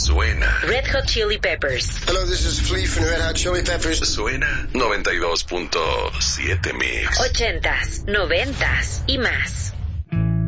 Suena. Red Hot Chili Peppers. Hello, this is Flea from Red Hot Chili Peppers. Suena 92.7 Mix. 80s, 90s y más.